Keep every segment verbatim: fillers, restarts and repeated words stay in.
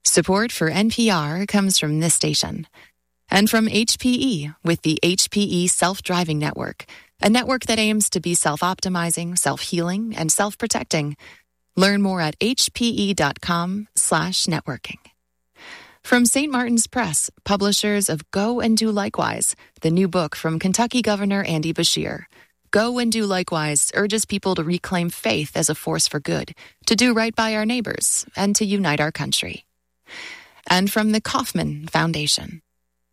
Support for N P R comes from this station. And from H P E with the H P E Self-Driving Network, a network that aims to be self-optimizing, self-healing, and self-protecting. Learn more at hpe.com slash networking. From Saint Martin's Press, publishers of Go and Do Likewise, the new book from Kentucky Governor Andy Beshear. Go and Do Likewise urges people to reclaim faith as a force for good, to do right by our neighbors, and to unite our country. And from the Kauffman Foundation.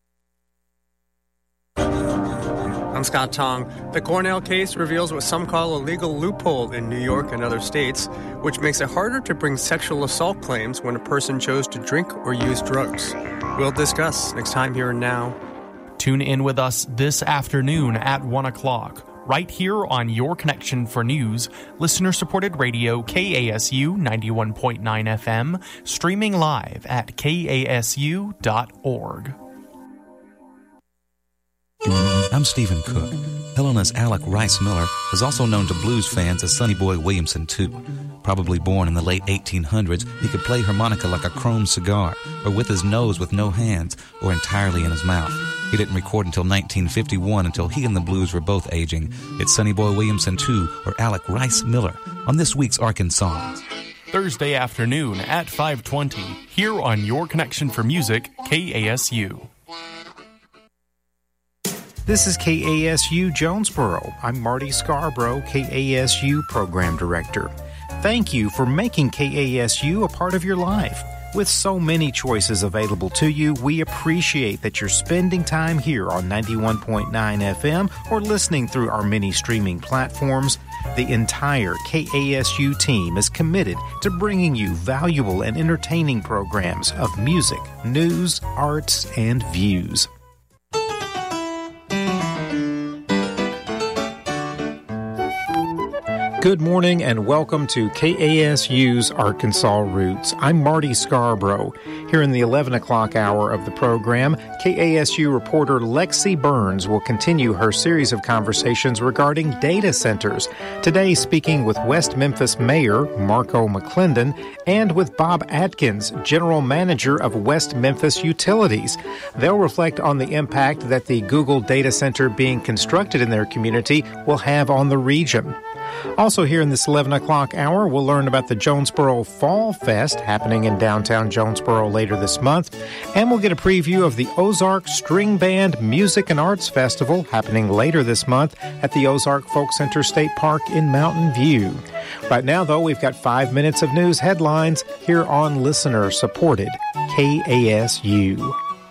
I'm Scott Tong. The Cornell case reveals what some call a legal loophole in New York and other states, which makes it harder to bring sexual assault claims when a person chose to drink or use drugs. We'll discuss next time here and now. Tune in with us this afternoon at one o'clock, right here on Your Connection for News, listener-supported radio K A S U ninety-one point nine F M, streaming live at K A S U dot org. I'm Stephen Cook. Helena's Alec Rice Miller is also known to blues fans as Sonny Boy Williamson, too. Probably born in the late eighteen hundreds, he could play harmonica like a chrome cigar, or with his nose with no hands, or entirely in his mouth. He didn't record until nineteen fifty-one, until he and the blues were both aging. It's Sonny Boy Williamson, too, or Alec Rice Miller, on this week's Arkansas. Thursday afternoon at five twenty, here on Your Connection for Music, K A S U. This is K A S U Jonesboro. I'm Marty Scarborough, K A S U Program Director. Thank you for making K A S U a part of your life. With so many choices available to you, we appreciate that you're spending time here on ninety-one point nine F M or listening through our many streaming platforms. The entire K A S U team is committed to bringing you valuable and entertaining programs of music, news, arts, and views. Good morning and welcome to K A S U's Arkansas Roots. I'm Marty Scarborough. Here in the eleven o'clock hour of the program, K A S U reporter Lexi Burns will continue her series of conversations regarding data centers. Today speaking with West Memphis Mayor Marco McClendon and with Bob Atkins, General Manager of West Memphis Utilities. They'll reflect on the impact that the Google data center being constructed in their community will have on the region. Also here in this eleven o'clock hour, we'll learn about the Jonesboro Fall Fest happening in downtown Jonesboro later this month, and we'll get a preview of the Ozark String Band Music and Arts Festival happening later this month at the Ozark Folk Center State Park in Mountain View. Right now, though, we've got five minutes of news headlines here on listener-supported K A S U.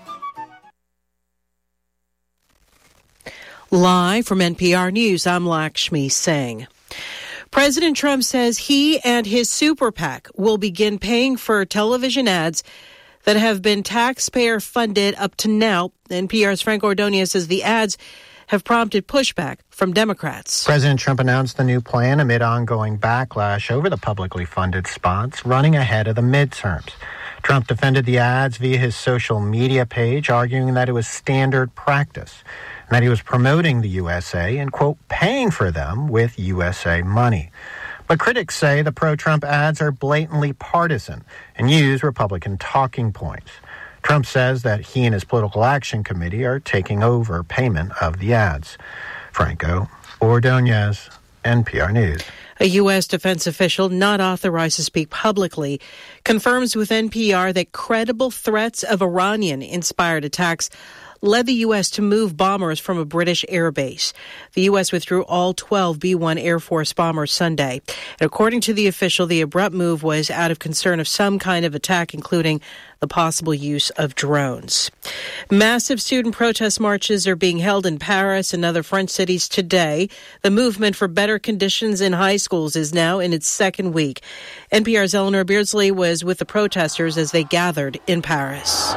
Live from N P R News, I'm Lakshmi Singh. President Trump says he and his super PAC will begin paying for television ads that have been taxpayer-funded up to now. N P R's Frank Ordonez says the ads have prompted pushback from Democrats. President Trump announced the new plan amid ongoing backlash over the publicly funded spots running ahead of the midterms. Trump defended the ads via his social media page, arguing that it was standard practice, and that he was promoting the U S A and, quote, paying for them with U S A money. But critics say the pro-Trump ads are blatantly partisan and use Republican talking points. Trump says that he and his political action committee are taking over payment of the ads. Franco Ordonez, N P R News. A U S defense official not authorized to speak publicly confirms with N P R that credible threats of Iranian-inspired attacks led the U S to move bombers from a British air base. The U S withdrew all twelve B one Air Force bombers Sunday. And according to the official, the abrupt move was out of concern of some kind of attack, including the possible use of drones. Massive student protest marches are being held in Paris and other French cities today. The movement for better conditions in high schools is now in its second week. N P R's Eleanor Beardsley was with the protesters as they gathered in Paris.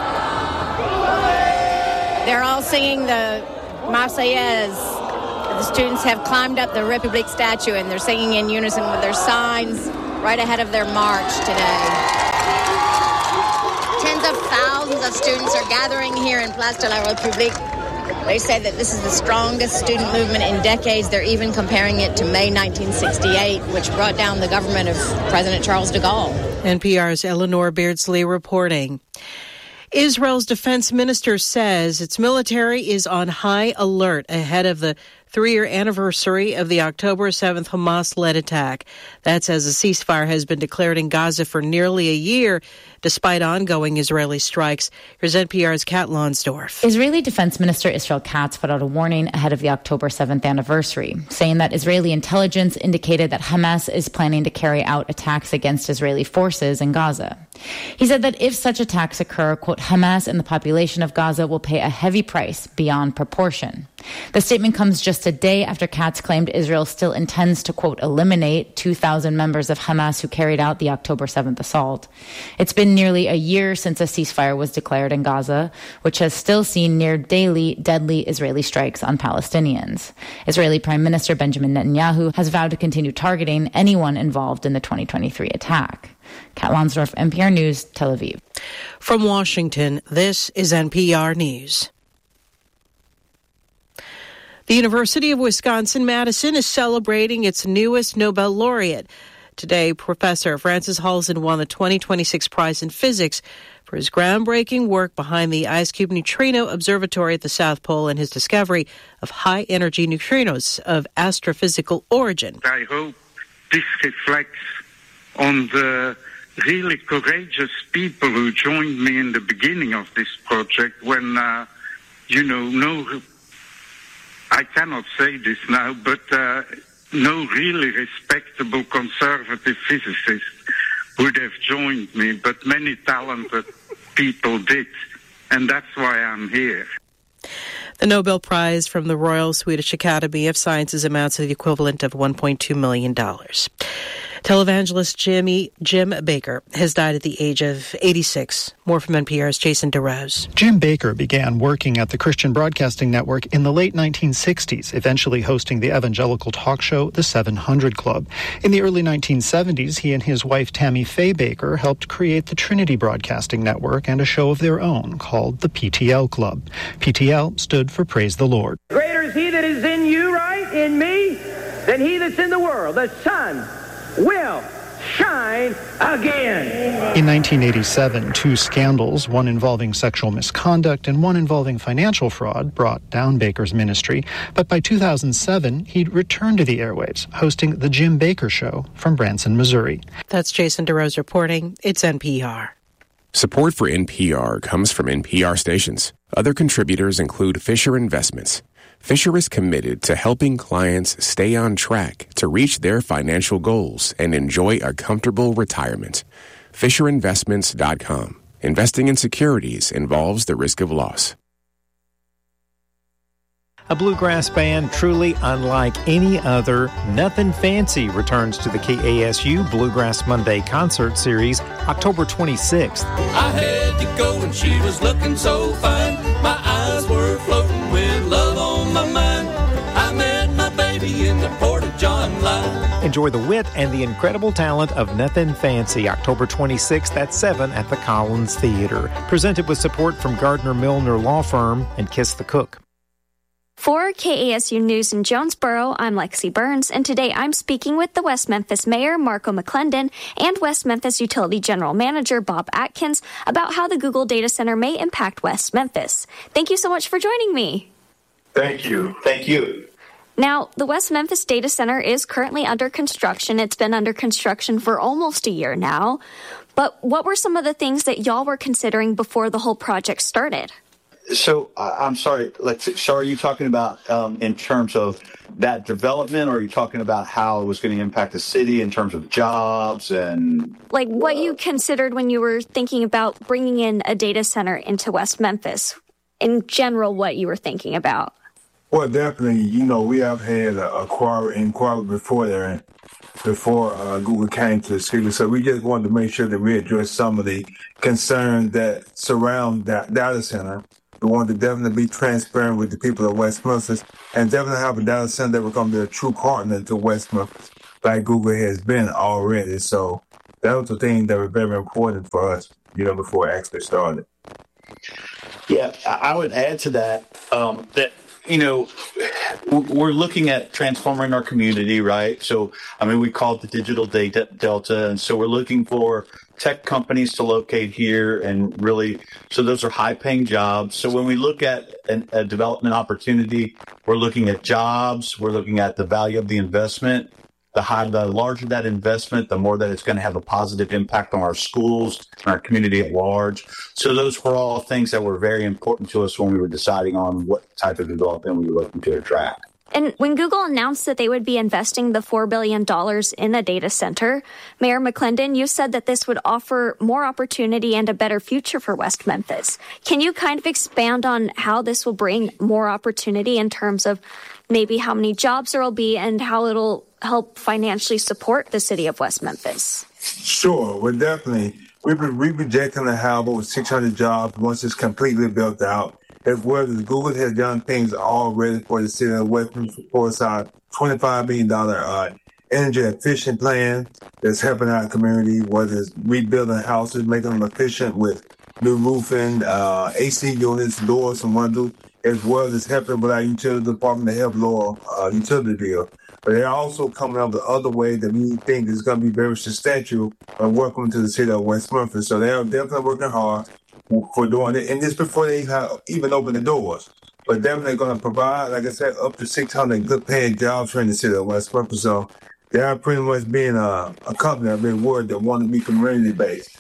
They're all singing the Marseillaise. The students have climbed up the République statue, and they're singing in unison with their signs right ahead of their march today. Tens of thousands of students are gathering here in Place de la République They say that this is the strongest student movement in decades. They're even comparing it to May nineteen sixty-eight, which brought down the government of President Charles de Gaulle. N P R's Eleanor Beardsley reporting. Israel's defense minister says its military is on high alert ahead of the three-year anniversary of the October seventh Hamas-led attack. That's as a ceasefire has been declared in Gaza for nearly a year, despite ongoing Israeli strikes. Here's N P R's Kat Lonsdorf. Israeli Defense Minister Israel Katz put out a warning ahead of the October seventh anniversary, saying that Israeli intelligence indicated that Hamas is planning to carry out attacks against Israeli forces in Gaza. He said that if such attacks occur, quote, Hamas and the population of Gaza will pay a heavy price beyond proportion. The statement comes just a day after Katz claimed Israel still intends to, quote, eliminate two thousand members of Hamas who carried out the October seventh assault. It's been nearly a year since a ceasefire was declared in Gaza, which has still seen near daily deadly Israeli strikes on Palestinians. Israeli Prime Minister Benjamin Netanyahu has vowed to continue targeting anyone involved in the twenty twenty-three attack. Kat Lonsdorf, N P R News, Tel Aviv. From Washington, this is N P R News. The University of Wisconsin-Madison is celebrating its newest Nobel laureate. Today, Professor Francis Halzen won the twenty twenty-six prize in physics for his groundbreaking work behind the IceCube Neutrino Observatory at the South Pole and his discovery of high-energy neutrinos of astrophysical origin. I hope this reflects on the really courageous people who joined me in the beginning of this project when, uh, you know, no, I cannot say this now, but uh, no really respectable conservative physicist would have joined me, but many talented people did, and that's why I'm here. The Nobel Prize from the Royal Swedish Academy of Sciences amounts to the equivalent of one point two million dollars. Televangelist Jimmy Jim Baker has died at the age of eighty-six. More from N P R's Jason DeRose. Jim Baker began working at the Christian Broadcasting Network in the late nineteen sixties, eventually hosting the evangelical talk show The seven hundred Club. In the early nineteen seventies, he and his wife Tammy Faye Baker helped create the Trinity Broadcasting Network and a show of their own called the P T L Club. P T L stood for Praise the Lord. Greater is he that is in you, right, in me, than he that's in the world. The sun will shine again. In nineteen eighty-seven, two scandals, one involving sexual misconduct and one involving financial fraud, brought down Baker's ministry. But by two thousand seven, he'd returned to the airwaves, hosting The Jim Baker Show from Branson, Missouri. That's Jason DeRose reporting. It's N P R. Support for N P R comes from N P R stations. Other contributors include Fisher Investments. Fisher is committed to helping clients stay on track to reach their financial goals and enjoy a comfortable retirement. Fisher Investments dot com. Investing in securities involves the risk of loss. A bluegrass band truly unlike any other, Nothing Fancy, returns to the K A S U Bluegrass Monday concert series October twenty-sixth. I had to go and she was looking so fine. My eyes were floating with love on my mind. I met my baby in the Port of John line. Enjoy the wit and the incredible talent of Nothing Fancy, October twenty-sixth at seven at the Collins Theater. Presented with support from Gardner Milner Law Firm and Kiss the Cook. For K A S U News in Jonesboro, I'm Lexi Burns, and today I'm speaking with the West Memphis Mayor, Marco McClendon, and West Memphis Utility General Manager, Bob Atkins, about how the Google data center may impact West Memphis. Thank you so much for joining me. Thank you. Thank you. Now, the West Memphis data center is currently under construction. It's been under construction for almost a year now. But what were some of the things that y'all were considering before the whole project started? So uh, I'm sorry, let's, so are you talking about um, in terms of that development, or are you talking about how it was going to impact the city in terms of jobs and... Like what you considered when you were thinking about bringing in a data center into West Memphis? In general, what you were thinking about? Well, definitely, you know, we have had a, a inquiry, inquiry before there, before uh, Google came to the city. So we just wanted to make sure that we address some of the concerns that surround that data center. We want to definitely be transparent with the people of West Memphis and definitely have a data center that we're going to be a true partner to West Memphis, like Google has been already. So that was the thing that was very important for us, you know, before it actually started. Yeah, I would add to that um, that, you know, we're looking at transforming our community, right? So, I mean, we call it the digital data delta. And so we're looking for tech companies to locate here and really, so those are high paying jobs. So when we look at an, a development opportunity, we're looking at jobs, we're looking at the value of the investment. The higher, the larger that investment, the more that it's going to have a positive impact on our schools and our community at large. So those were all things that were very important to us when we were deciding on what type of development we were looking to attract. And when Google announced that they would be investing the four billion dollars in a data center, Mayor McClendon, you said that this would offer more opportunity and a better future for West Memphis. Can you kind of expand on how this will bring more opportunity in terms of maybe how many jobs there will be and how it'll help financially support the city of West Memphis? Sure, well, definitely. We've been we projecting to have over six hundred jobs once it's completely built out, as well as Google has done things already for the city of West Memphis for our twenty-five million dollars uh, energy efficient plan that's helping our community, whether it's rebuilding houses, making them efficient with new roofing, uh, A C units, doors and windows, as well as helping with our utility department to help lower uh, utility bill. But they're also coming up with other ways that we think is going to be very substantial and welcome to the city of West Memphis. So they're definitely working hard for doing it. And this before they even open the doors. But definitely going to provide, like I said, up to six hundred good paying jobs here in the city of West Memphis. So they are pretty much being a, a company, I've been word that want to be community based.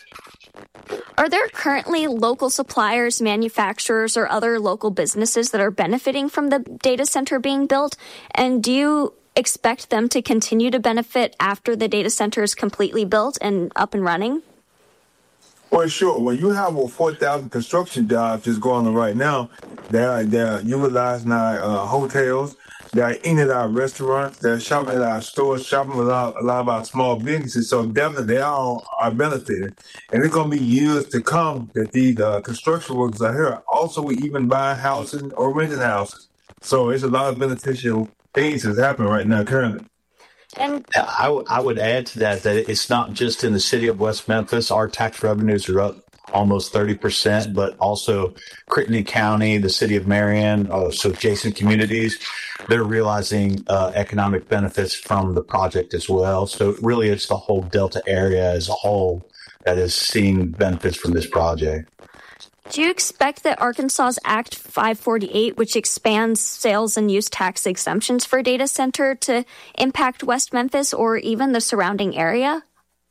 Are there currently local suppliers, manufacturers, or other local businesses that are benefiting from the data center being built? And do you expect them to continue to benefit after the data center is completely built and up and running? Well, sure. When you have over four thousand construction jobs just going on right now, they're, they're utilizing our uh, hotels, they're eating at our restaurants, they're shopping at our stores, shopping with our, a lot of our small businesses. So definitely they all are benefiting. And it's going to be years to come that these uh, construction workers are here. Also, we even buy houses or renting houses. So it's a lot of beneficial things that's happening right now currently. And I, w- I would add to that that it's not just in the city of West Memphis. Our tax revenues are up almost thirty percent, but also Crittenden County, the city of Marion, uh, so adjacent communities, they're realizing uh, economic benefits from the project as well. So really it's the whole Delta area as a whole that is seeing benefits from this project. Do you expect that Arkansas's Act five forty-eight, which expands sales and use tax exemptions for data center, to impact West Memphis or even the surrounding area?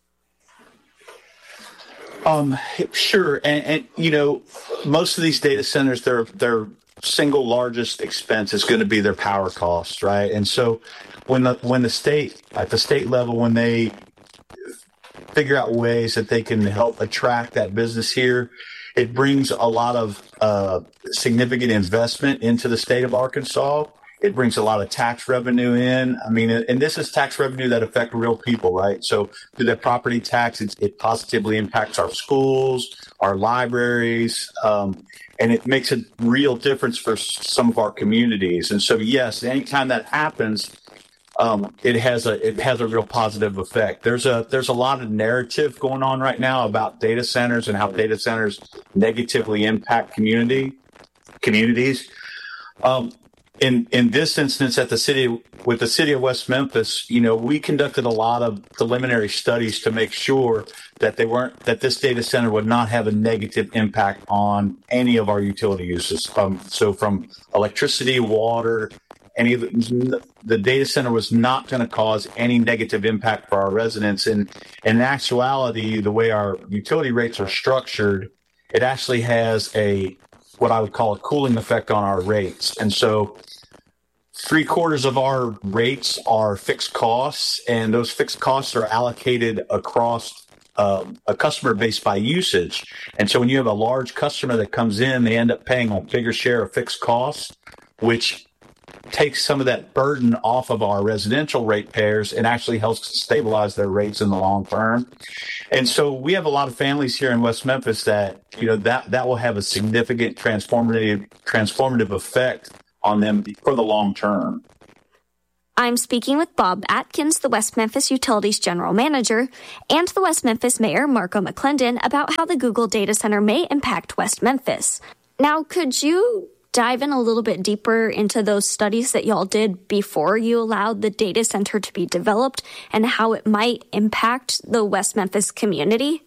Um, sure. And, and, you know, most of these data centers, their their single largest expense is going to be their power costs, right? And so when the when the state, at the state level, when they figure out ways that they can help attract that business here, it brings a lot of uh, significant investment into the state of Arkansas. It brings a lot of tax revenue in. I mean, and this is tax revenue that affect real people, right? So through that property tax, it, it positively impacts our schools, our libraries, um, and it makes a real difference for some of our communities. And so, yes, anytime that happens, um, it has a it has a real positive effect. There's a there's a lot of narrative going on right now about data centers and how data centers negatively impact community communities. Um, In in this instance, at the city with the city of West Memphis, you know, we conducted a lot of preliminary studies to make sure that they weren't that this data center would not have a negative impact on any of our utility uses. Um, so, from electricity, water, any of the, the data center was not going to cause any negative impact for our residents. And in actuality, the way our utility rates are structured, it actually has a what I would call a cooling effect on our rates. And so three quarters of our rates are fixed costs, and those fixed costs are allocated across uh, a customer base by usage. And so when you have a large customer that comes in, they end up paying a bigger share of fixed costs, which takes some of that burden off of our residential ratepayers and actually helps stabilize their rates in the long term. And so we have a lot of families here in West Memphis that, you know, that, that will have a significant transformative, transformative effect on them for the long term. I'm speaking with Bob Atkins, the West Memphis Utilities General Manager, and the West Memphis Mayor, Marco McClendon, about how the Google data center may impact West Memphis. Now, could you dive in a little bit deeper into those studies that y'all did before you allowed the data center to be developed and how it might impact the West Memphis community?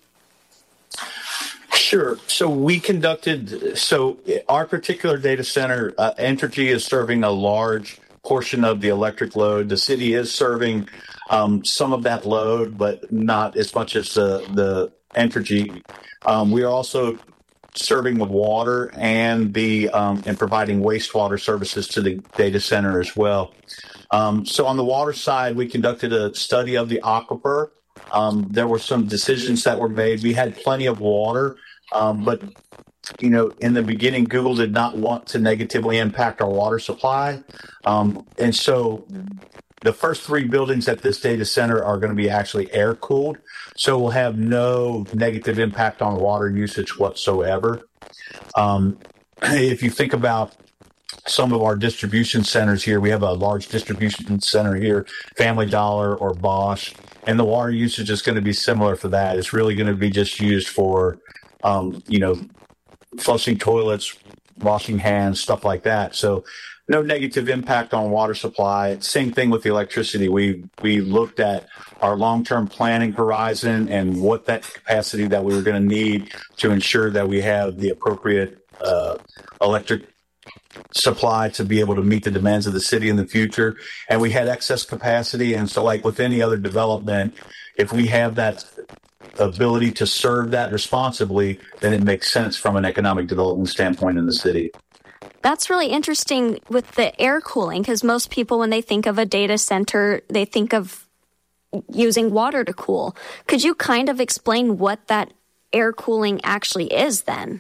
Sure. So we conducted, so our particular data center, uh, Entergy is serving a large portion of the electric load. The city is serving um, some of that load, but not as much as the, the Entergy. Um, we are also serving the water and the um, and providing wastewater services to the data center as well. Um, so on the water side, we conducted a study of the aquifer. Um, there were some decisions that were made. We had plenty of water, um, but you know, in the beginning, Google did not want to negatively impact our water supply, um, and so the first three buildings at this data center are going to be actually air cooled, so we'll have no negative impact on water usage whatsoever. Um, if you think about some of our distribution centers here, we have a large distribution center here, Family Dollar or Bosch, and the water usage is going to be similar for that. It's really going to be just used for, um, you know, flushing toilets, washing hands, stuff like that. So no negative impact on water supply. Same thing with the electricity. We we looked at our long-term planning horizon and what that capacity that we were going to need to ensure that we have the appropriate uh, electric supply to be able to meet the demands of the city in the future. And we had excess capacity. And so like with any other development, if we have that ability to serve that responsibly, then it makes sense from an economic development standpoint in the city. That's really interesting with the air cooling, because most people, when they think of a data center, they think of using water to cool. Could you kind of explain what that air cooling actually is then?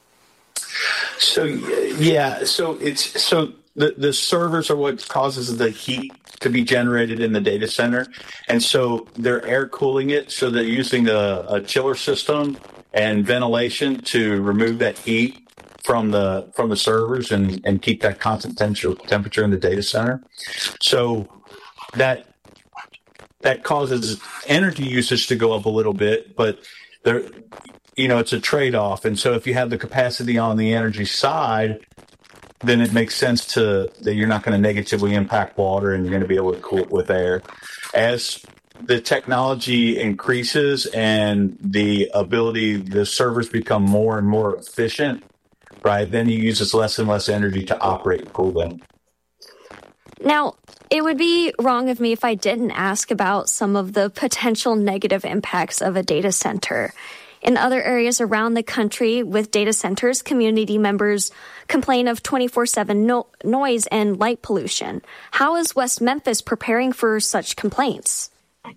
So, yeah, so it's so the, the servers are what causes the heat to be generated in the data center. And so they're air cooling it. So they're using a, a chiller system and ventilation to remove that heat from the from the servers and, and keep that constant temperature temperature in the data center. So that that causes energy usage to go up a little bit, but there, you know, it's a trade-off. And so if you have the capacity on the energy side, then it makes sense to that you're not going to negatively impact water and you're going to be able to cool it with air. As the technology increases and the ability, the servers become more and more efficient, right, then it uses less and less energy to operate and cool them. Now, it would be wrong of me if I didn't ask about some of the potential negative impacts of a data center. In other areas around the country with data centers, community members complain of twenty-four seven no- noise and light pollution. How is West Memphis preparing for such complaints?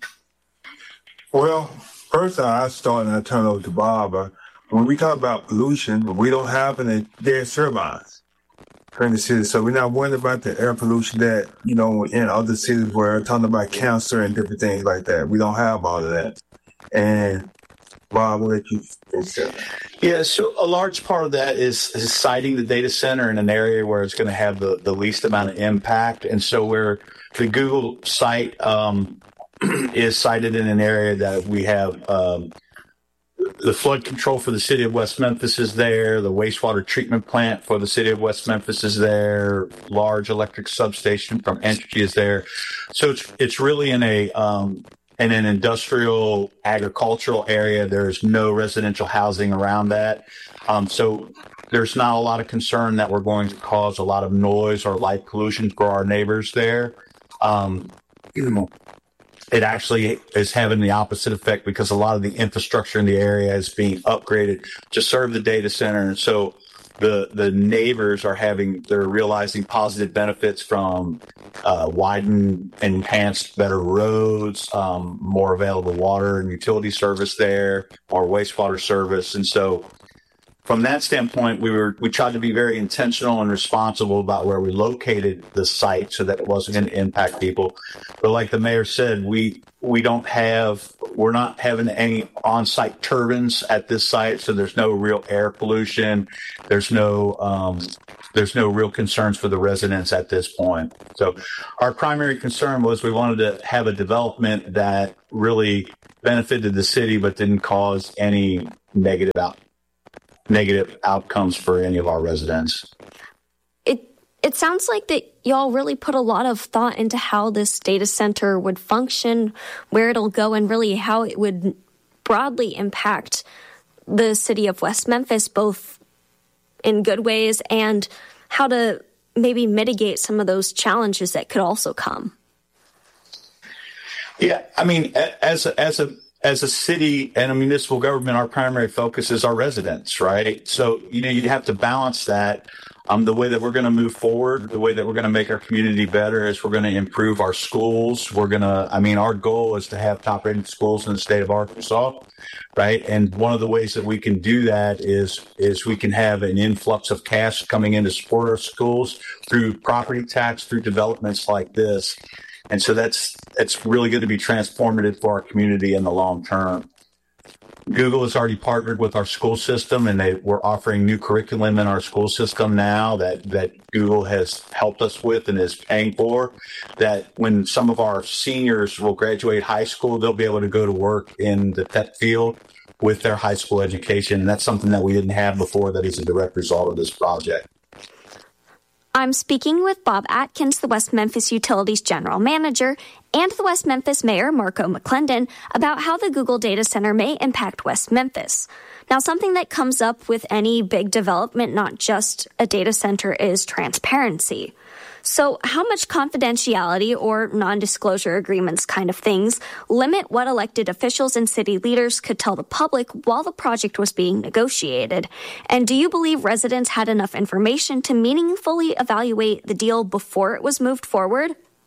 Well, first I start and I turn over to Bob. Uh, when we talk about pollution, we don't have any gas turbines in the city, so we're not worried about the air pollution that, you know, in other cities where we're talking about cancer and different things like that. We don't have all of that. And Bob, will let you finish. Yeah, so a large part of that is, is siting the data center in an area where it's going to have the, the least amount of impact. And so where the Google site um, is sited in an area that we have um, the flood control for the city of West Memphis is there, the wastewater treatment plant for the city of West Memphis is there, large electric substation from Entergy is there. So it's it's really in a um, in an industrial agricultural area. There's no residential housing around that. Um, so there's not a lot of concern that we're going to cause a lot of noise or light pollution for our neighbors there. Um, it actually is having the opposite effect because a lot of the infrastructure in the area is being upgraded to serve the data center. And so the the neighbors are having, they're realizing positive benefits from uh, widened, enhanced, better roads, um, more available water and utility service there, more wastewater service. And so from that standpoint, we were we tried to be very intentional and responsible about where we located the site so that it wasn't going to impact people. But like the mayor said, we we don't have we're not having any on-site turbines at this site, so there's no real air pollution. There's no um, there's no real concerns for the residents at this point. So our primary concern was we wanted to have a development that really benefited the city but didn't cause any negative out. negative outcomes for any of our residents. It it sounds like that y'all really put a lot of thought into how this data center would function, where it'll go, and really how it would broadly impact the city of West Memphis, both in good ways and how to maybe mitigate some of those challenges that could also come. Yeah, I mean, as a, as a As a city and a municipal government, our primary focus is our residents, right? So, you know, you have to balance that. Um, the way that we're going to move forward, the way that we're going to make our community better is we're going to improve our schools. We're going to, I mean, our goal is to have top rated schools in the state of Arkansas, right? And one of the ways that we can do that is, is we can have an influx of cash coming in to support our schools through property tax, through developments like this. And so that's it's really going to be transformative for our community in the long term. Google has already partnered with our school system, and they we're offering new curriculum in our school system now that, that Google has helped us with and is paying for, that when some of our seniors will graduate high school, they'll be able to go to work in the tech field with their high school education. And that's something that we didn't have before that is a direct result of this project. I'm speaking with Bob Atkins, the West Memphis Utilities General Manager, and the West Memphis Mayor, Marco McClendon, about how the Google data center may impact West Memphis. Now, something that comes up with any big development, not just a data center, is transparency. So how much confidentiality or non-disclosure agreements kind of things limit what elected officials and city leaders could tell the public while the project was being negotiated? And do you believe residents had enough information to meaningfully evaluate the deal before it was moved forward?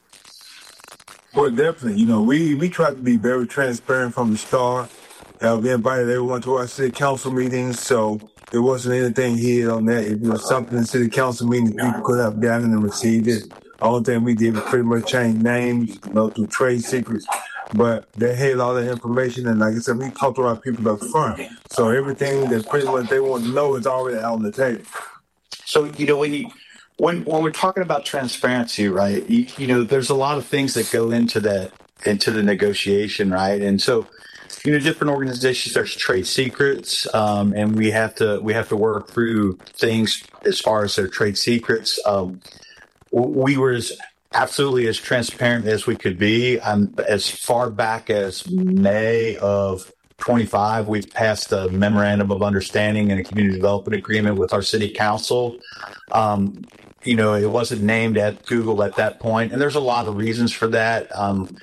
Well, definitely. You know, we, we tried to be very transparent from the start. Uh, we invited everyone to our city council meetings, so there wasn't anything hid on that. If there was something in the city council meeting, people could have gotten and received it. The only thing we did was pretty much change names, you know, through trade secrets. But they had all that information, and like I said, we talked to our people up front. So everything that pretty much they want to know is already out on the table. So, you know, when you, when when we're talking about transparency, right, you, you know, there's a lot of things that go into that, into the negotiation, right? And so, you know, different organizations, there's trade secrets, um, and we have to we have to work through things as far as their trade secrets. Um, we were as, absolutely as transparent as we could be. Um, as far back as May of twenty-five, we've passed a memorandum of understanding and a community development agreement with our city council. Um, you know, it wasn't named at Google at that point, and there's a lot of reasons for that. Um,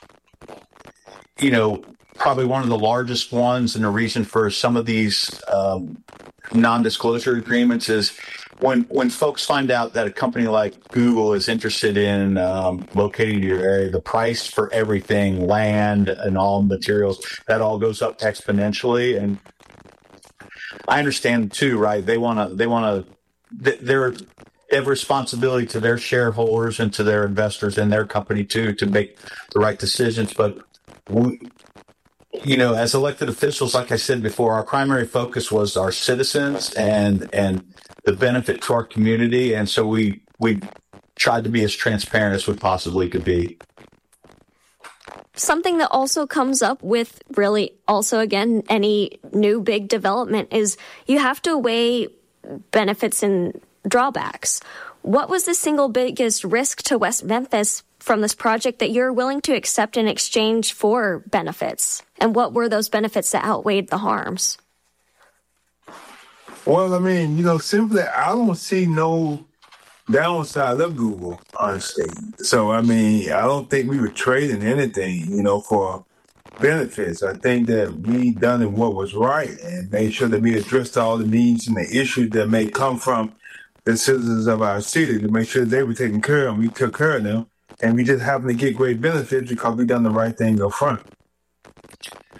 you know, probably one of the largest ones and the reason for some of these um, non-disclosure agreements is when when folks find out that a company like Google is interested in um, locating to your area, the price for everything, land and all materials, that all goes up exponentially. And I understand too, right? They want to, they want to, they're, they have responsibility to their shareholders and to their investors in their company too, to make the right decisions. But we, you know, as elected officials, like I said before, our primary focus was our citizens and and the benefit to our community. And so we we tried to be as transparent as we possibly could be. Something that also comes up with really also, again, any new big development is you have to weigh benefits and drawbacks. What was the single biggest risk to West Memphis from this project that you're willing to accept in exchange for benefits? And what were those benefits that outweighed the harms? Well, I mean, you know, simply, I don't see no downside of Google, honestly. So, I mean, I don't think we were trading anything, you know, for benefits. I think that we done what was right and made sure that we addressed all the needs and the issues that may come from the citizens of our city to make sure they were taken care of, and we took care of them. And we just happen to get great benefits because we done the right thing up front.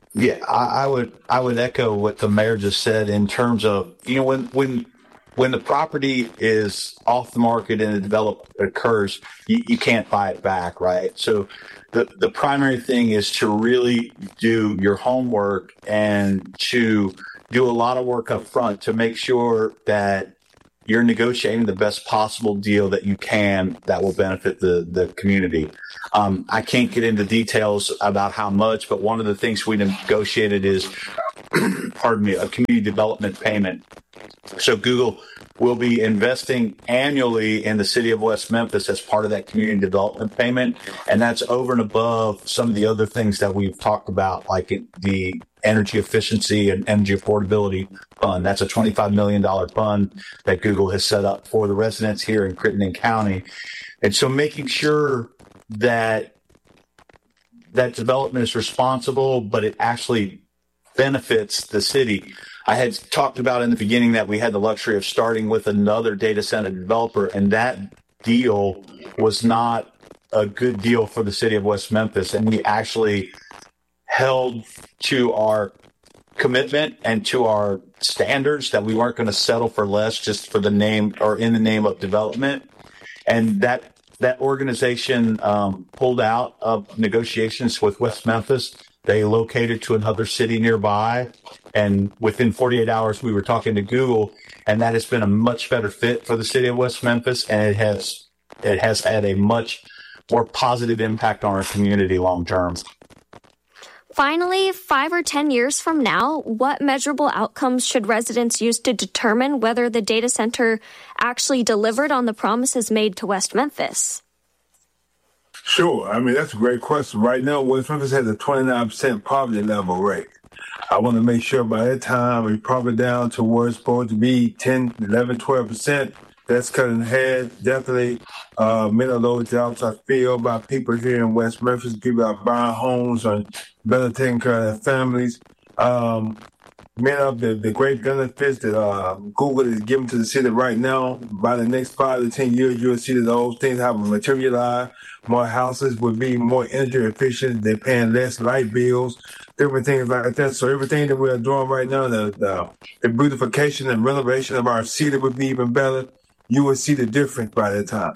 Yeah, I, I would I would echo what the mayor just said in terms of, you know, when when when the property is off the market and a development occurs, you, you can't buy it back, right? So the the primary thing is to really do your homework and to do a lot of work up front to make sure that you're negotiating the best possible deal that you can that will benefit the, the community. Um, I can't get into details about how much, but one of the things we negotiated is, pardon me, a community development payment. So Google will be investing annually in the city of West Memphis as part of that community development payment. And that's over and above some of the other things that we've talked about, like the energy efficiency and energy affordability fund. That's a twenty-five million dollars fund that Google has set up for the residents here in Crittenden County. And so making sure that that development is responsible, but it actually benefits the city. I had talked about in the beginning that we had the luxury of starting with another data center developer, and that deal was not a good deal for the city of West Memphis. And we actually held to our commitment and to our standards that we weren't going to settle for less just for the name or in the name of development. And that that organization um, pulled out of negotiations with West Memphis. They located to another city nearby. And within forty-eight hours, we were talking to Google, and that has been a much better fit for the city of West Memphis. And it has it has had a much more positive impact on our community long term. Finally, five or ten years from now, what measurable outcomes should residents use to determine whether the data center actually delivered on the promises made to West Memphis? Sure. I mean, that's a great question. Right now, West Memphis has a twenty-nine percent poverty level rate. I want to make sure by that time we're probably down to where it's supposed to be ten, eleven, twelve percent. That's cutting half. Definitely, uh, many of those jobs are filled by people here in West Memphis. People are buying homes and better taking care of their families. Um, many of the, the great benefits that uh, Google is giving to the city right now, by the next five to ten years, you'll see that those things have materialized. More houses will be more energy efficient. They're paying less light bills, different things like that. So everything that we're doing right now, the, the, the beautification and renovation of our city would be even better. You will see the difference by that time.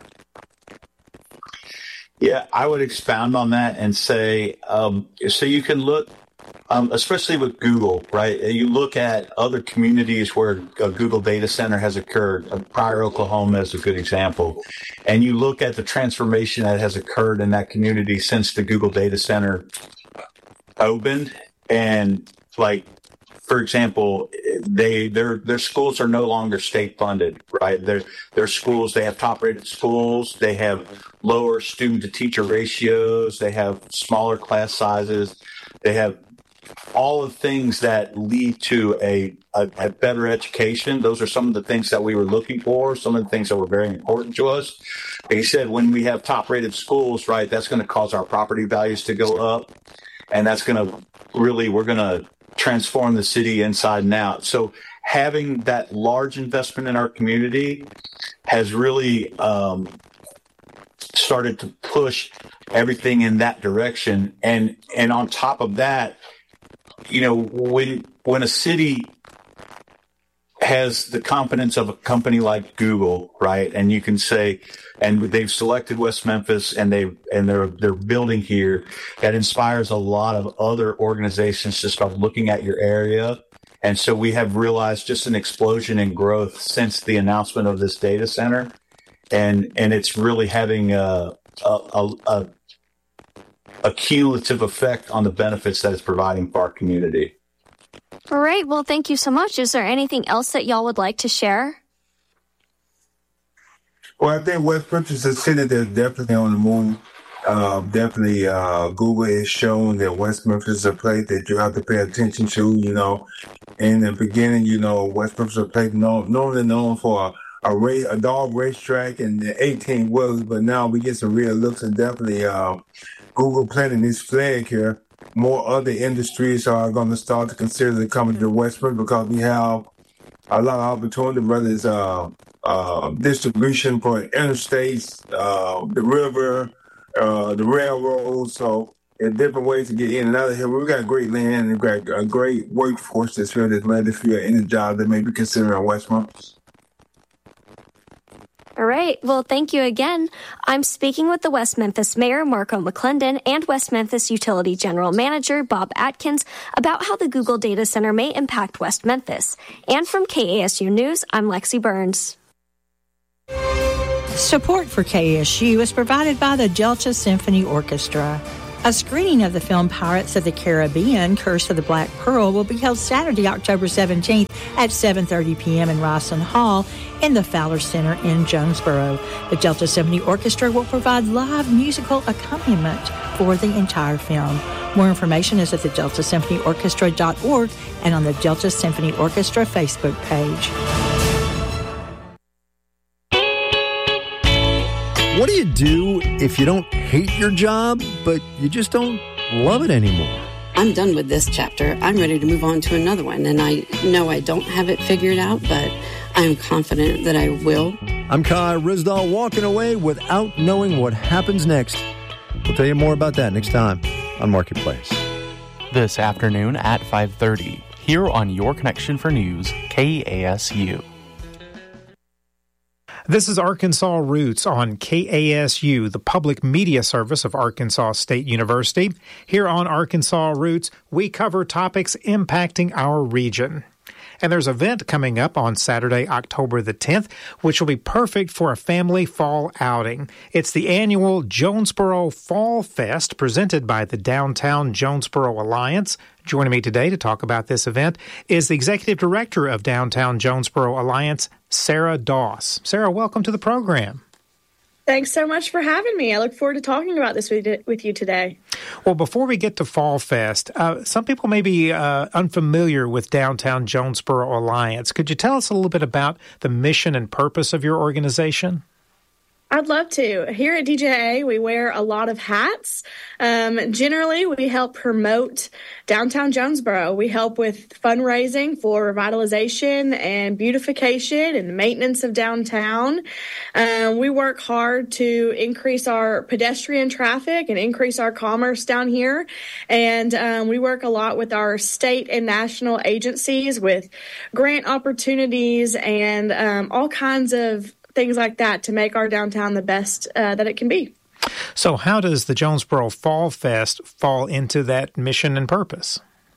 Yeah, I would expound on that and say, um, so you can look, um, especially with Google, right? You look at other communities where a Google data center has occurred. Pryor, Oklahoma is a good example. And you look at the transformation that has occurred in that community since the Google data center opened. And like, for example, they their their schools are no longer state funded, right? Their their schools, they have top rated schools, they have lower student to teacher ratios, they have smaller class sizes, they have all the things that lead to a, a, a better education. Those are some of the things that we were looking for, some of the things that were very important to us. Like you said, when we have top rated schools, right, that's going to cause our property values to go up, and that's going to really, we're going to transform the city inside and out. So having that large investment in our community has really um, started to push everything in that direction. And and on top of that, you know, when when a city has the confidence of a company like Google, right, and you can say, and they've selected West Memphis, and they and they're they're building here, that inspires a lot of other organizations to start looking at your area. And so we have realized just an explosion in growth since the announcement of this data center, and and it's really having a a, a, a, a cumulative effect on the benefits that it's providing for our community. All right. Well, thank you so much. Is there anything else that y'all would like to share? Well, I think West Memphis is a city that's definitely on the move. Uh, definitely, uh, Google has shown that West Memphis is a place that you have to pay attention to. You know, in the beginning, you know, West Memphis is a place known, normally known for a, a, race, a dog racetrack and the eighteen wheelers, but now we get some real looks, and definitely uh, Google planting this flag here. More other industries are going to start to consider coming to West Memphis because we have a lot of opportunity, whether it's uh, uh, distribution for interstates, uh, the river, uh, the railroad. So and different ways to get in and out of here. We've got great land and we've got a great workforce that's here that's led if you're in a job that may be considered on West Memphis. All right. Well, thank you again. I'm speaking with the West Memphis Mayor, Marco McClendon, and West Memphis Utility General Manager, Bob Atkins, about how the Google Data Center may impact West Memphis. And from K A S U News, I'm Lexi Burns. Support for K A S U is provided by the Delta Symphony Orchestra. A screening of the film Pirates of the Caribbean, Curse of the Black Pearl, will be held Saturday, October seventeenth at seven thirty p.m. in Ryerson Hall in the Fowler Center in Jonesboro. The Delta Symphony Orchestra will provide live musical accompaniment for the entire film. More information is at the delta symphony orchestra dot org and on the Delta Symphony Orchestra Facebook page. What do you do if you don't hate your job, but you just don't love it anymore? I'm done with this chapter. I'm ready to move on to another one, and I know I don't have it figured out, but I'm confident that I will. I'm Kai Rizdal, walking away without knowing what happens next. We'll tell you more about that next time on Marketplace. This afternoon at five thirty, here on Your Connection for News, K A S U. This is Arkansas Roots on K A S U, the public media service of Arkansas State University. Here on Arkansas Roots, we cover topics impacting our region. And there's an event coming up on Saturday, October the tenth, which will be perfect for a family fall outing. It's the annual Jonesboro Fall Fest presented by the Downtown Jonesboro Alliance. Joining me today to talk about this event is the Executive Director of Downtown Jonesboro Alliance, Sarah Doss. Sarah, welcome to the program. Thanks so much for having me. I look forward to talking about this with you today. Well, before we get to Fall Fest, uh, some people may be uh, unfamiliar with Downtown Jonesboro Alliance. Could you tell us a little bit about the mission and purpose of your organization? I'd love to. Here at D J A, we wear a lot of hats. Um, generally, we help promote downtown Jonesboro. We help with fundraising for revitalization and beautification and maintenance of downtown. Um, we work hard to increase our pedestrian traffic and increase our commerce down here. And um, we work a lot with our state and national agencies with grant opportunities and um, all kinds of things like that to make our downtown the best uh, that it can be. So how does the Jonesboro Fall Fest fall into that mission and purpose?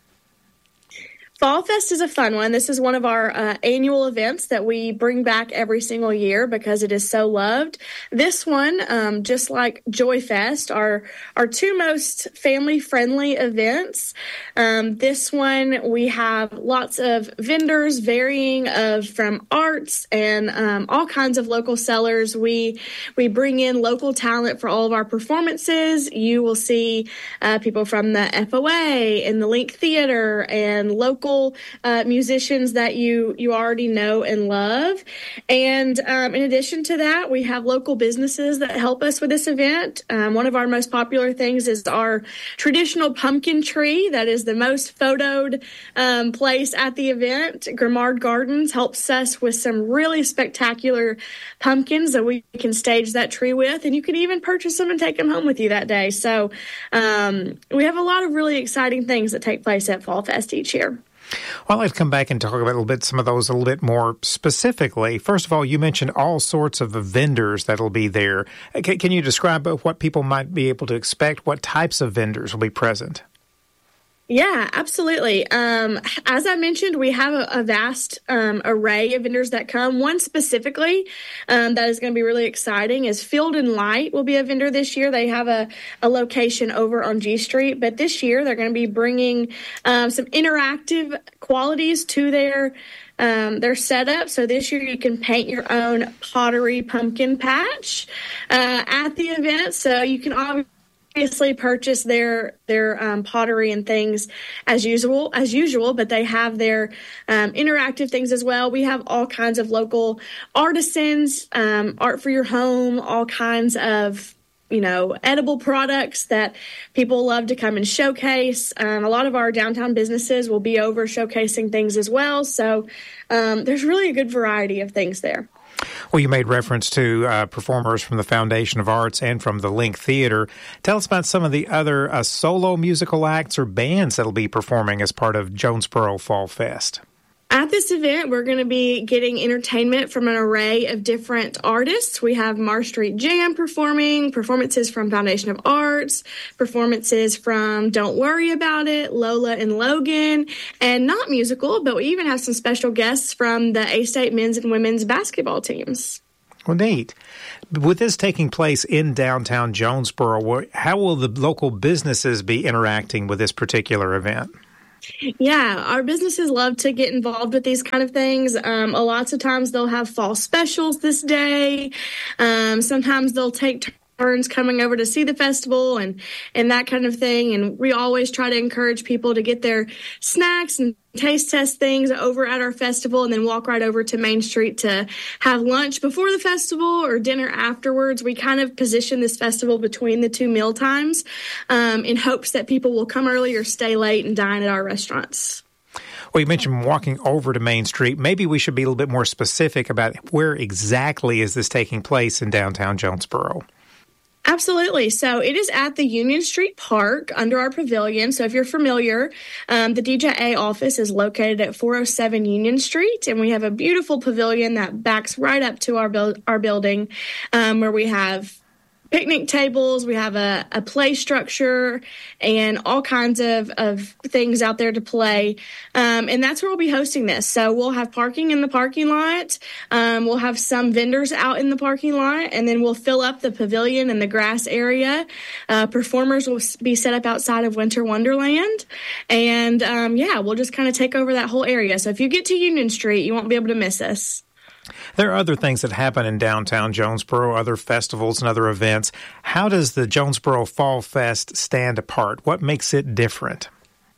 Fall Fest is a fun one. This is one of our uh, annual events that we bring back every single year because it is so loved. This one, um, just like Joy Fest, are our two most family-friendly events. Um, this one, we have lots of vendors varying of from arts and um, all kinds of local sellers. We we bring in local talent for all of our performances. You will see uh, people from the F O A and the Link Theater and local Uh, musicians that you you already know and love. And um, in addition to that, we have local businesses that help us with this event. Um, one of our most popular things is our traditional pumpkin tree. That is the most photoed um, place at the event. Grimard Gardens helps us with some really spectacular pumpkins that we can stage that tree with. And you can even purchase them and take them home with you that day. So um, we have a lot of really exciting things that take place at Fall Fest each year. Well, I'd like to come back and talk about a little bit, some of those a little bit more specifically. First of all, you mentioned all sorts of vendors that'll be there. Can, can you describe what people might be able to expect? What types of vendors will be present? Yeah, absolutely. Um, as I mentioned, we have a, a vast um, array of vendors that come. One specifically um, that is going to be really exciting is Field and Light will be a vendor this year. They have a, a location over on G Street, but this year they're going to be bringing um, some interactive qualities to their Um, their setup. So this year you can paint your own pottery pumpkin patch uh, at the event. So you can obviously Obviously, purchase their their um, pottery and things as usual, as usual, but they have their um, interactive things as well. We have all kinds of local artisans, um, art for your home, all kinds of you know edible products that people love to come and showcase. Um, a lot of our downtown businesses will be over showcasing things as well. So um, there's really a good variety of things there. Well, you made reference to uh, performers from the Foundation of Arts and from the Link Theater. Tell us about some of the other uh, solo musical acts or bands that will be performing as part of Jonesboro Fall Fest. At this event, we're going to be getting entertainment from an array of different artists. We have Marsh Street Jam performing, performances from Foundation of Arts, performances from Don't Worry About It, Lola and Logan, and not musical, but we even have some special guests from the A-State men's and women's basketball teams. Well, neat. With this taking place in downtown Jonesboro, how will the local businesses be interacting with this particular event? Yeah, our businesses love to get involved with these kind of things. Um, lots of times they'll have fall specials this day. Um, sometimes they'll take turns coming over to see the festival and, and that kind of thing. And we always try to encourage people to get their snacks and taste test things over at our festival and then walk right over to Main Street to have lunch before the festival or dinner afterwards. We kind of position this festival between the two meal times um, in hopes that people will come early or stay late and dine at our restaurants. Well, you mentioned walking over to Main Street. Maybe we should be a little bit more specific about where exactly is this taking place in downtown Jonesboro. Absolutely. So it is at the Union Street Park under our pavilion. So if you're familiar, um, the D J A office is located at four oh seven Union Street, and we have a beautiful pavilion that backs right up to our bu- our building, um, where we have picnic tables, we have a, a play structure, and all kinds of, of things out there to play. Um, and that's where we'll be hosting this. So we'll have parking in the parking lot. Um, we'll have some vendors out in the parking lot, and then we'll fill up the pavilion and the grass area. Uh, performers will be set up outside of Winter Wonderland. And, um, yeah, we'll just kind of take over that whole area. So if you get to Union Street, you won't be able to miss us. There are other things that happen in downtown Jonesboro, other festivals and other events. How does the Jonesboro Fall Fest stand apart? What makes it different?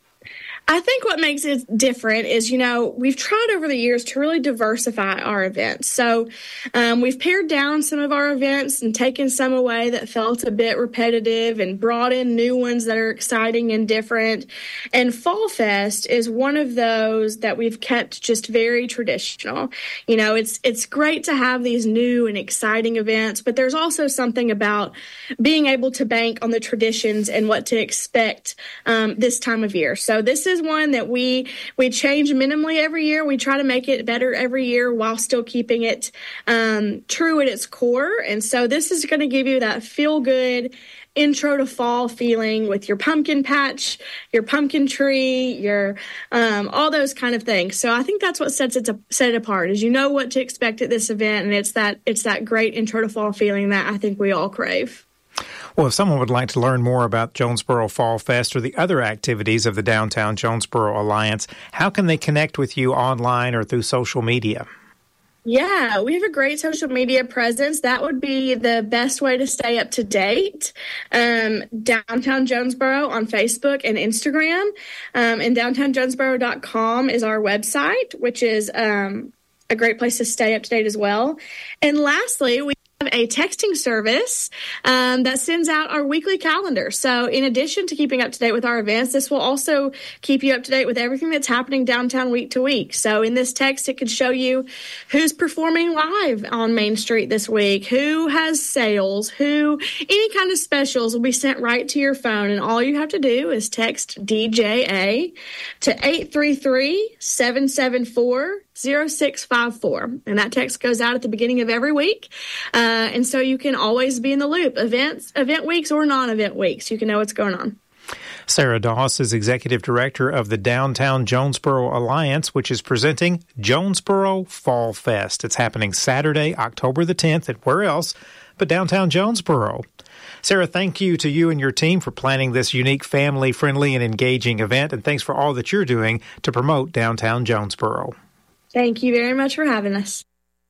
I think what makes it different is, you know, we've tried over the years to really diversify our events. So um, we've pared down some of our events and taken some away that felt a bit repetitive and brought in new ones that are exciting and different. And Fall Fest is one of those that we've kept just very traditional. You know, it's it's great to have these new and exciting events, but there's also something about being able to bank on the traditions and what to expect um, this time of year. So this is one that we we change minimally every year. We try to make it better every year while still keeping it um, true at its core. And so this is going to give you that feel-good intro to fall feeling with your pumpkin patch, your pumpkin tree, your um, all those kind of things. So I think that's what sets it to, set it apart, is you know what to expect at this event, and it's that it's that great intro to fall feeling that I think we all crave. Well, if someone would like to learn more about Jonesboro Fall Fest or the other activities of the Downtown Jonesboro Alliance, how can they connect with you online or through social media? Yeah, we have a great social media presence. That would be the best way to stay up to date. Um, Downtown Jonesboro on Facebook and Instagram. Um, and downtown jonesboro dot com is our website, which is um, a great place to stay up to date as well. And lastly, we have a texting service um, that sends out our weekly calendar. So in addition to keeping up to date with our events, this will also keep you up to date with everything that's happening downtown week to week. So in this text, it could show you who's performing live on Main Street this week, who has sales, who any kind of specials will be sent right to your phone. And all you have to do is text D J A to eight three three, seven seven four, zero six five four. And that text goes out at the beginning of every week. Uh, and so you can always be in the loop, events, event weeks or non-event weeks. You can know what's going on. Sarah Doss is Executive Director of the Downtown Jonesboro Alliance, which is presenting Jonesboro Fall Fest. It's happening Saturday, October the tenth, and where else but downtown Jonesboro. Sarah, thank you to you and your team for planning this unique, family-friendly, and engaging event, and thanks for all that you're doing to promote downtown Jonesboro. Thank you very much for having us.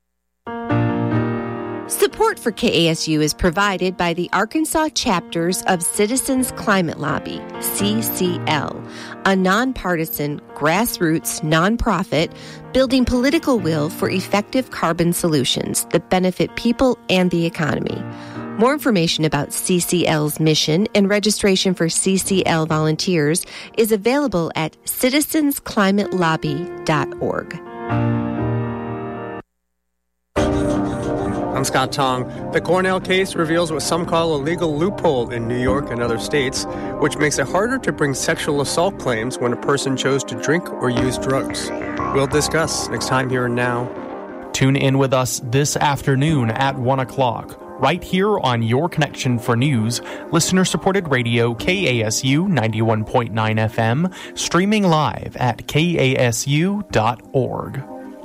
Support for K A S U is provided by the Arkansas chapters of Citizens Climate Lobby, C C L, a nonpartisan, grassroots nonprofit building political will for effective carbon solutions that benefit people and the economy. More information about C C L's mission and registration for C C L volunteers is available at citizens climate lobby dot org. I'm Scott Tong. The Cornell case reveals what some call a legal loophole in New York and other states, which makes it harder to bring sexual assault claims when a person chose to drink or use drugs. We'll discuss next time here and now. Tune in with us this afternoon at one o'clock, right here on Your Connection for News, listener-supported radio K A S U ninety-one point nine F M, streaming live at K A S U dot org.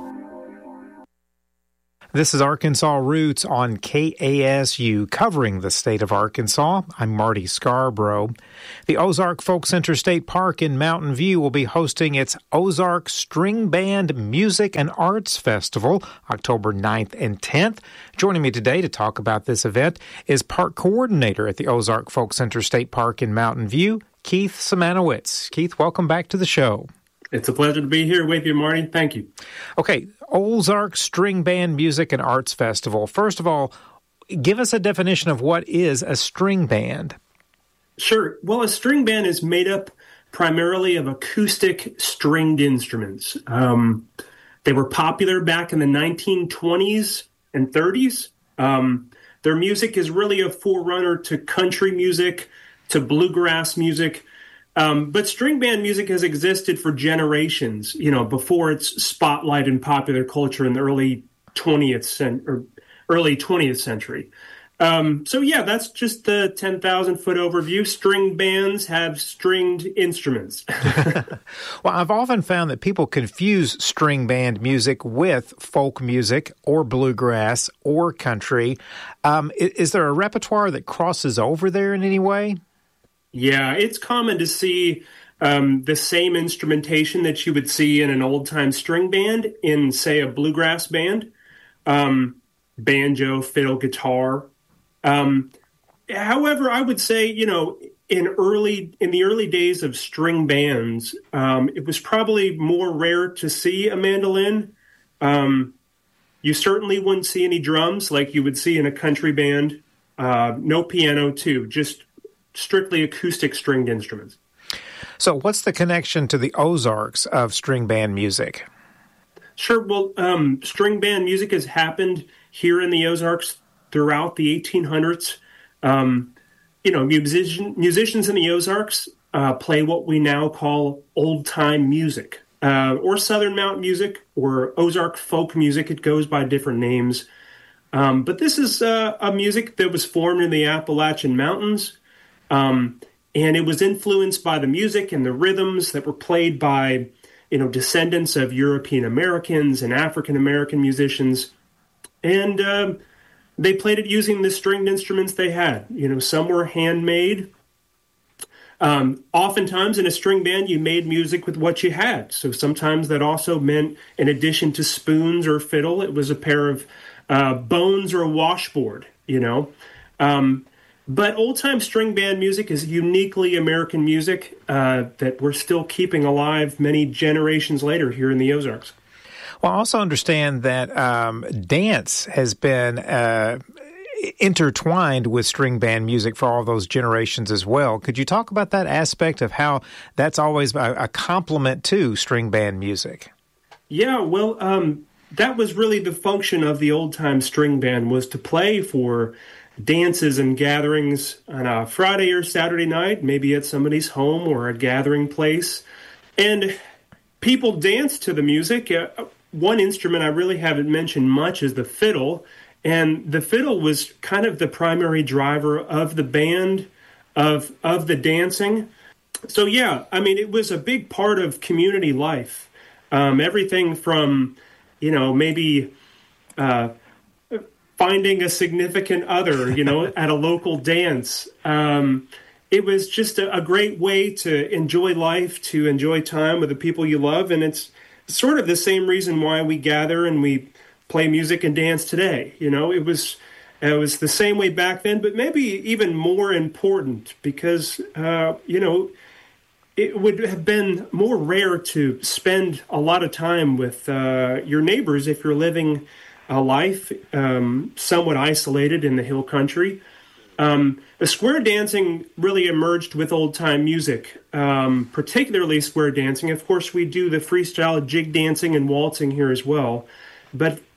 This is Arkansas Roots on K A S U, covering the state of Arkansas. I'm Marty Scarborough. The Ozark Folk Center State Park in Mountain View will be hosting its Ozark String Band Music and Arts Festival, October ninth and tenth. Joining me today to talk about this event is Park Coordinator at the Ozark Folk Center State Park in Mountain View, Keith Simanowicz. Keith, welcome back to the show. It's a pleasure to be here with you, Marty. Thank you. Okay, Ozark String Band Music and Arts Festival. First of all, give us a definition of what is a string band. Sure. Well, a string band is made up primarily of acoustic stringed instruments. Um, they were popular back in the nineteen twenties and thirties. Um, their music is really a forerunner to country music, to bluegrass music. Um, but string band music has existed for generations, you know, before its spotlight in popular culture in the early twentieth cent- or early twentieth century. Um, so, yeah, that's just the ten thousand foot overview. String bands have stringed instruments. Well, I've often found that people confuse string band music with folk music or bluegrass or country. Um, is, is there a repertoire that crosses over there in any way? Yeah, it's common to see um, the same instrumentation that you would see in an old-time string band in, say, a bluegrass band, um, banjo, fiddle, guitar. Um, however, I would say, you know, in early in the early days of string bands, um, it was probably more rare to see a mandolin. Um, you certainly wouldn't see any drums like you would see in a country band. Uh, no piano, too, just strictly acoustic stringed instruments. So what's the connection to the Ozarks of string band music? Sure. Well, um, string band music has happened here in the Ozarks throughout the eighteen hundreds. Um, you know, musician, musicians in the Ozarks uh, play what we now call old-time music, uh, or Southern Mountain music, or Ozark folk music. It goes by different names. Um, but this is uh, a music that was formed in the Appalachian Mountains. Um, and it was influenced by the music and the rhythms that were played by, you know, descendants of European Americans and African American musicians. And um, they played it using the stringed instruments they had. You know, some were handmade. Um, oftentimes in a string band, you made music with what you had. So sometimes that also meant, in addition to spoons or fiddle, it was a pair of uh, bones or a washboard, you know. Um But old-time string band music is uniquely American music uh, that we're still keeping alive many generations later here in the Ozarks. Well, I also understand that um, dance has been uh, intertwined with string band music for all those generations as well. Could you talk about that aspect of how that's always a, a complement to string band music? Yeah, well, um, that was really the function of the old-time string band, was to play for dances and gatherings on a Friday or Saturday night, maybe at somebody's home or a gathering place. And people dance to the music. Uh, one instrument I really haven't mentioned much is the fiddle. And the fiddle was kind of the primary driver of the band, of, of the dancing. So, yeah, I mean, it was a big part of community life. Um, everything from, you know, maybe Uh, finding a significant other, you know, at a local dance. Um, it was just a, a great way to enjoy life, to enjoy time with the people you love. And it's sort of the same reason why we gather and we play music and dance today. You know, it was it was the same way back then, but maybe even more important because, uh, you know, it would have been more rare to spend a lot of time with uh, your neighbors if you're living a life um, somewhat isolated in the hill country. Um, the square dancing really emerged with old-time music, um, particularly square dancing. Of course, we do the freestyle jig dancing and waltzing here as well. But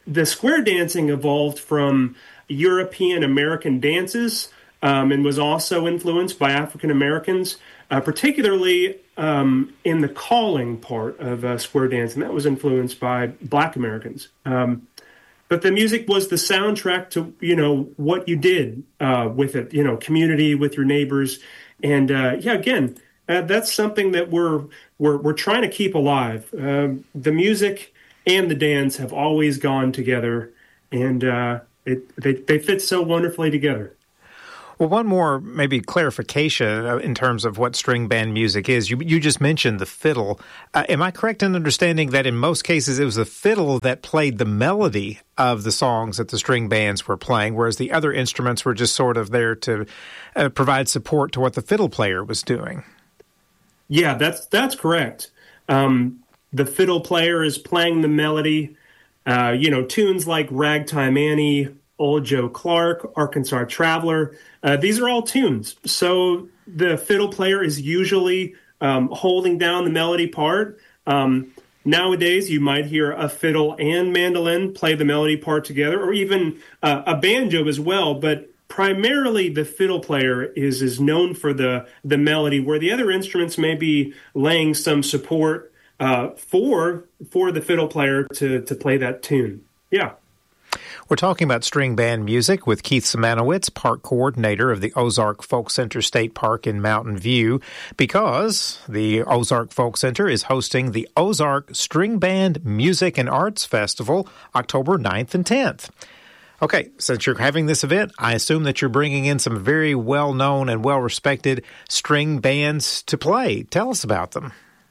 the square dancing evolved from European American dances um, and was also influenced by African Americans, uh, particularly um, in the calling part of uh, square dancing. That was influenced by Black Americans. Um, but the music was the soundtrack to, you know, what you did uh, with it, you know, community with your neighbors. And uh, yeah, again, uh, that's something that we're, we're, we're trying to keep alive. Um, the music and the dance have always gone together, and uh, it, they, they fit so wonderfully together. Well, one more maybe clarification in terms of what string band music is. You you just mentioned the fiddle. Uh, am I correct in understanding that in most cases it was the fiddle that played the melody of the songs that the string bands were playing, whereas the other instruments were just sort of there to uh, provide support to what the fiddle player was doing? Yeah, that's that's correct. Um, the fiddle player is playing the melody. Uh, you know, tunes like Ragtime Annie, Old Joe Clark, Arkansas Traveler. Uh, these are all tunes. So the fiddle player is usually um, holding down the melody part. Um, nowadays, you might hear a fiddle and mandolin play the melody part together, or even uh, a banjo as well. But primarily, the fiddle player is is known for the, the melody, where the other instruments may be laying some support uh, for for the fiddle player to, to play that tune. Yeah. We're talking about string band music with Keith Simanowicz, park coordinator of the Ozark Folk Center State Park in Mountain View, because the Ozark Folk Center is hosting the Ozark String Band Music and Arts Festival October ninth and tenth. Okay, since you're having this event, I assume that you're bringing in some very well-known and well-respected string bands to play. Tell us about them.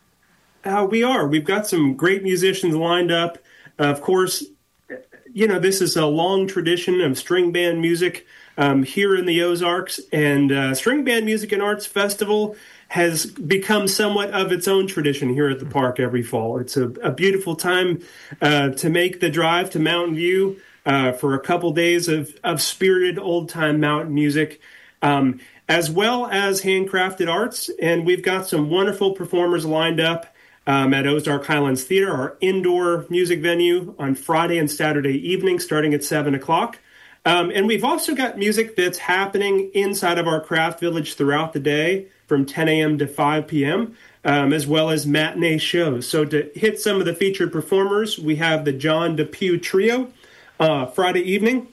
Uh, we are. We've got some great musicians lined up. Uh, of course, you know, this is a long tradition of string band music um, here in the Ozarks, and uh, String Band Music and Arts Festival has become somewhat of its own tradition here at the park every fall. It's a, a beautiful time uh, to make the drive to Mountain View uh, for a couple days of, of spirited old-time mountain music, um, as well as handcrafted arts, and we've got some wonderful performers lined up Um, at Ozark Highlands Theater, our indoor music venue, on Friday and Saturday evening, starting at seven o'clock. Um, and we've also got music that's happening inside of our craft village throughout the day from ten a.m. to five p.m., um, as well as matinee shows. So to hit some of the featured performers, we have the John Depew Trio uh, Friday evening,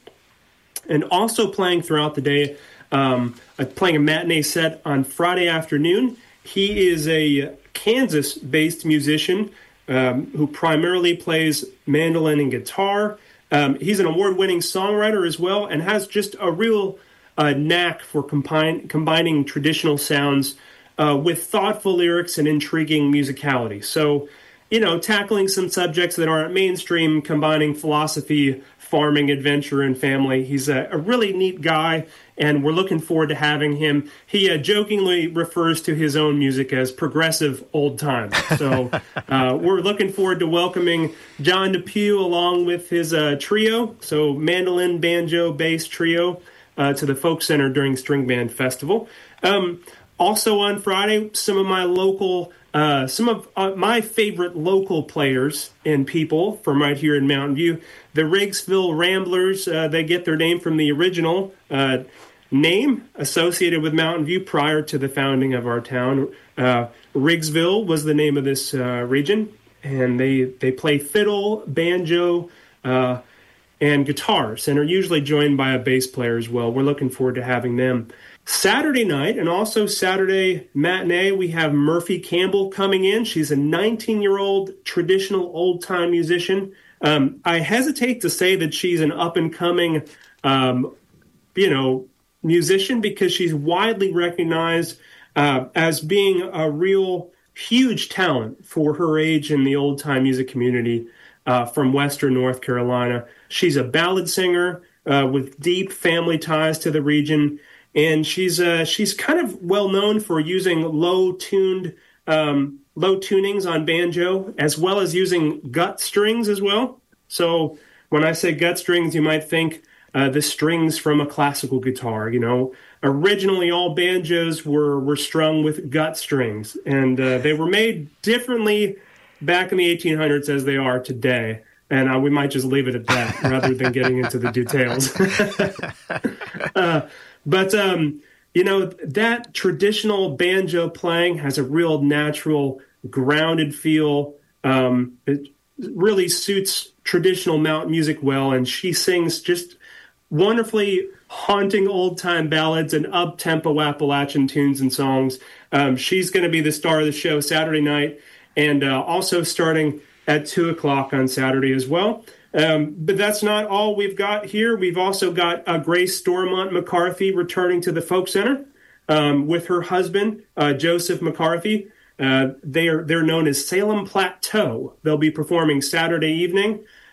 and also playing throughout the day, um, uh, playing a matinee set on Friday afternoon. He is a Kansas-based musician um, who primarily plays mandolin and guitar. Um, he's an award-winning songwriter as well, and has just a real uh, knack for combine, combining traditional sounds uh, with thoughtful lyrics and intriguing musicality. So, you know, tackling some subjects that aren't mainstream, combining philosophy, farming, adventure, and family. He's a, a really neat guy, and we're looking forward to having him. He uh, jokingly refers to his own music as progressive old time. So uh, we're looking forward to welcoming John Depew along with his uh, trio, so mandolin, banjo, bass trio, uh, to the Folk Center during String Band Festival. Um, also on Friday, some of my local Uh, some of uh, my favorite local players and people from right here in Mountain View, the Riggsville Ramblers. Uh, they get their name from the original uh, name associated with Mountain View prior to the founding of our town. Uh, Riggsville was the name of this uh, region, and they, they play fiddle, banjo, uh, and guitars, and are usually joined by a bass player as well. We're looking forward to having them. Saturday night, and also Saturday matinee, we have Murphy Campbell coming in. She's a nineteen-year-old traditional old-time musician. Um, I hesitate to say that she's an up-and-coming, um, you know, musician, because she's widely recognized uh, as being a real huge talent for her age in the old-time music community uh, from Western North Carolina. She's a ballad singer uh, with deep family ties to the region. And she's uh, she's kind of well known for using low tuned um, low tunings on banjo, as well as using gut strings as well. So when I say gut strings, you might think uh, the strings from a classical guitar. You know, originally all banjos were were strung with gut strings, and uh, they were made differently back in the eighteen hundreds as they are today. And uh, we might just leave it at that rather than getting into the details. uh, but, um, you know, that traditional banjo playing has a real natural, grounded feel. Um, it really suits traditional mountain music well, and she sings just wonderfully haunting old-time ballads and up-tempo Appalachian tunes and songs. Um, she's going to be the star of the show Saturday night, and uh, also starting at two o'clock on Saturday as well. Um, but that's not all we've got here. We've also got uh, Grace Stormont McCarthy returning to the Folk Center um, with her husband, uh, Joseph McCarthy. Uh, they are, they're known as Salem Plateau. They'll be performing Saturday evening.